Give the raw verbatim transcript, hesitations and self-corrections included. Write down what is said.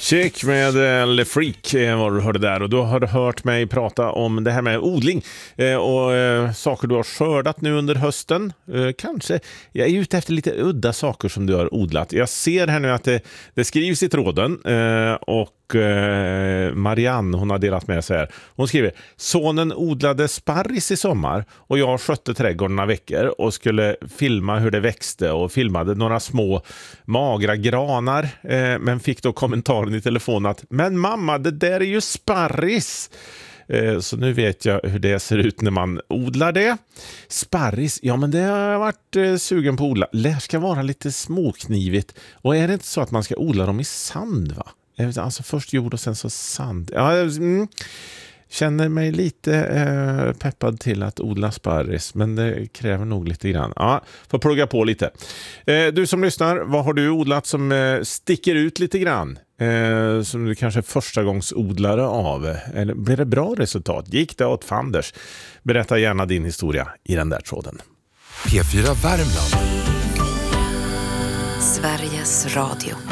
Check med Le Freak var du hörde där, och då har du hört mig prata om det här med odling eh, och eh, saker du har skördat nu under hösten. Eh, kanske, jag är ute efter lite udda saker som du har odlat. Jag ser här nu att det, det skrivs i tråden eh, och eh, Marianne, hon har delat med sig här. Hon skriver: sonen odlade sparris i sommar och jag skötte trädgården några veckor och skulle filma hur det växte och filmade några små magra granar eh, men fick då kommentaren i telefon att men mamma, det där är ju sparris. Eh, så nu vet jag hur det ser ut när man odlar det. Sparris, ja men det har jag varit eh, sugen på att odla. Det ska vara lite småknivigt. Och är det inte så att man ska odla dem i sand, va? Alltså först jord och sen så sand. Ja, mm. Känner mig lite eh, peppad till att odla sparris, men det kräver nog lite grann. Ja, får plugga på lite. Eh, du som lyssnar, vad har du odlat som eh, sticker ut lite grann? Eh, som du kanske är första gångs odlare av? Eller blir det bra resultat? Gick det åt fanders? Berätta gärna din historia i den där tråden. P fyra Värmland. Sveriges Radio.